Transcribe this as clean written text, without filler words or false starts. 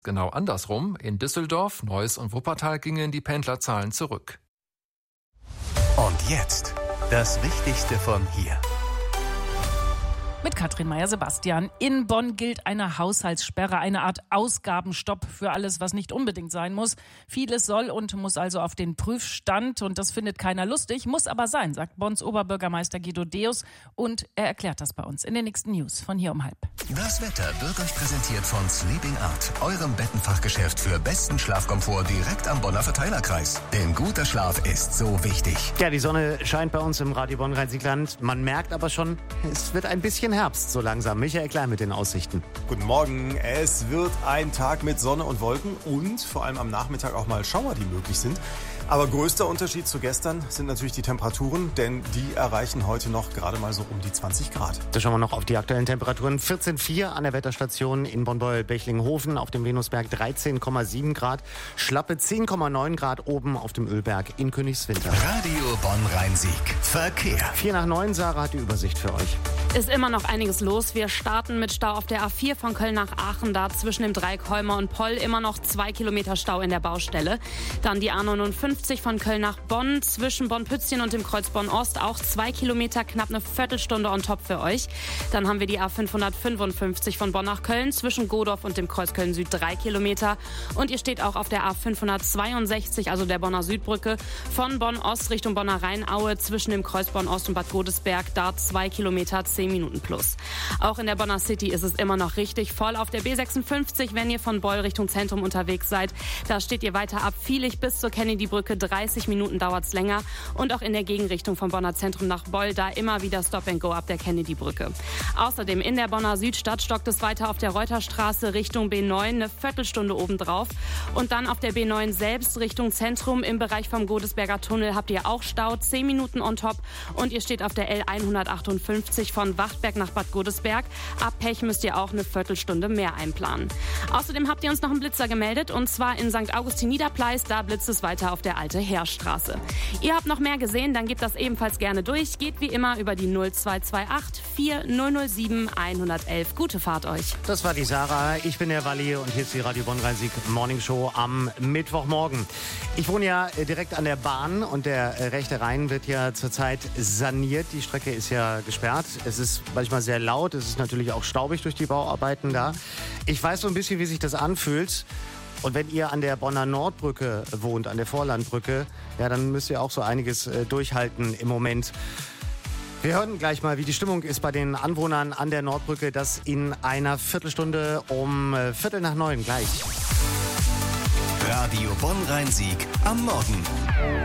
Genau andersrum. In Düsseldorf, Neuss und Wuppertal gingen die Pendlerzahlen zurück. Und jetzt das Wichtigste von hier. Mit Katrin Meyer-Sebastian. In Bonn gilt eine Haushaltssperre, eine Art Ausgabenstopp für alles, was nicht unbedingt sein muss. Vieles soll und muss also auf den Prüfstand und das findet keiner lustig, muss aber sein, sagt Bonns Oberbürgermeister Guido Deus und er erklärt das bei uns in den nächsten News von hier um 12:30. Das Wetter wird euch präsentiert von Sleeping Art, eurem Bettenfachgeschäft für besten Schlafkomfort direkt am Bonner Verteilerkreis. Denn guter Schlaf ist so wichtig. Ja, die Sonne scheint bei uns im Radio Bonn-Rhein-Sieg-Land. Man merkt aber schon, es wird ein bisschen Herbst so langsam. Michael Klein mit den Aussichten. Guten Morgen. Es wird ein Tag mit Sonne und Wolken und vor allem am Nachmittag auch mal Schauer, die möglich sind. Aber größter Unterschied zu gestern sind natürlich die Temperaturen, denn die erreichen heute noch gerade mal so um die 20 Grad. Da schauen wir noch auf die aktuellen Temperaturen. 14,4 an der Wetterstation in Bonn-Beuel-Bechlinghofen, auf dem Venusberg 13,7 Grad, schlappe 10,9 Grad oben auf dem Ölberg in Königswinter. Radio Bonn-Rhein-Sieg. Verkehr. 8:45, Sarah hat die Übersicht für euch. Ist immer noch einiges los. Wir starten mit Stau auf der A4 von Köln nach Aachen. Da zwischen dem Dreieck Holmer und Poll immer noch 2 Kilometer Stau in der Baustelle. Dann die A59 von Köln nach Bonn. Zwischen Bonn-Pützchen und dem Kreuz Bonn-Ost auch 2 Kilometer, knapp eine Viertelstunde on top für euch. Dann haben wir die A555 von Bonn nach Köln. Zwischen Godorf und dem Kreuz Köln-Süd 3 Kilometer. Und ihr steht auch auf der A562, also der Bonner Südbrücke. Von Bonn-Ost Richtung Bonner Rheinaue. Zwischen dem Kreuz Bonn-Ost und Bad Godesberg. Da 2 Kilometer, 10 Minuten plus. Auch in der Bonner City ist es immer noch richtig voll. Auf der B56, wenn ihr von Beul Richtung Zentrum unterwegs seid, da steht ihr weiter ab Vielig bis zur Kennedy-Brücke. 30 Minuten dauert es länger. Und auch in der Gegenrichtung vom Bonner Zentrum nach Beul, da immer wieder Stop and Go ab der Kennedy-Brücke. Außerdem in der Bonner Südstadt stockt es weiter auf der Reuterstraße Richtung B9, eine Viertelstunde obendrauf. Und dann auf der B9 selbst Richtung Zentrum im Bereich vom Godesberger Tunnel habt ihr auch Stau, 10 Minuten on top. Und ihr steht auf der L158 von Wachtberg nach Bad Godesberg. Ab Pech müsst ihr auch eine Viertelstunde mehr einplanen. Außerdem habt ihr uns noch einen Blitzer gemeldet und zwar in St. Augustin-Niederpleis. Da blitzt es weiter auf der Alte Heerstraße. Ihr habt noch mehr gesehen, dann gebt das ebenfalls gerne durch. Geht wie immer über die 0228 4007 111. Gute Fahrt euch. Das war die Sarah, ich bin der Walli und hier ist die Radio Bonn-Rhein-Sieg Morning Show am Mittwochmorgen. Ich wohne ja direkt an der Bahn und der rechte Rhein wird ja zurzeit saniert. Die Strecke ist ja gesperrt. Es ist manchmal sehr laut, es ist natürlich auch staubig durch die Bauarbeiten da. Ich weiß so ein bisschen, wie sich das anfühlt. Und wenn ihr an der Bonner Nordbrücke wohnt, an der Vorlandbrücke, ja, dann müsst ihr auch so einiges durchhalten im Moment. Wir hören gleich mal, wie die Stimmung ist bei den Anwohnern an der Nordbrücke. Das in einer Viertelstunde um 8:45 gleich. Radio Bonn-Rhein-Sieg am Morgen.